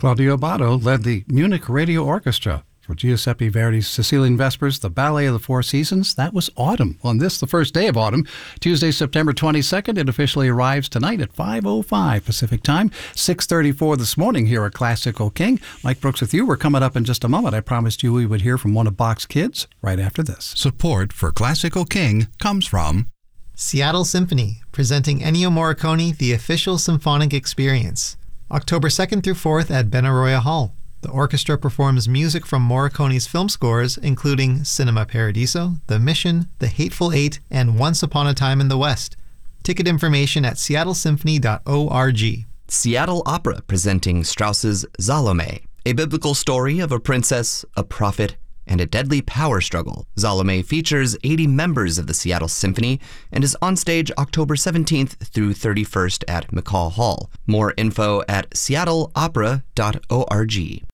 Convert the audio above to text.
Claudio Abbado led the Munich Radio Orchestra for Giuseppe Verdi's Sicilian Vespers, the Ballet of the Four Seasons. That was autumn. On this, the first day of autumn, Tuesday, September 22nd, it officially arrives tonight at 5:05 Pacific Time, 6:34 this morning here at Classical King. Mike Brooks with you. We're coming up in just a moment. I promised you we would hear from one of Bach's kids right after this. Support for Classical King comes from Seattle Symphony, presenting Ennio Morricone, The Official Symphonic Experience, October 2nd through 4th at Benaroya Hall. The orchestra performs music from Morricone's film scores, including Cinema Paradiso, The Mission, The Hateful Eight, and Once Upon a Time in the West. Ticket information at seattlesymphony.org. Seattle Opera presenting Strauss's Salome, a biblical story of a princess, a prophet, and a deadly power struggle. Salome features 80 members of the Seattle Symphony and is on stage October 17th through 31st at McCall Hall. More info at seattleopera.org.